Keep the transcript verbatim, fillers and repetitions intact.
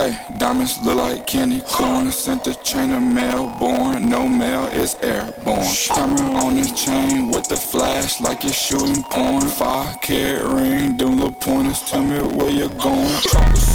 Ay, diamonds look like candy corn. Sent the chain to Melbourne. No mail, it's airborne. Timer on this chain with the flash like it's shooting porn. Five carat ring, them little pointers tell me where you're going.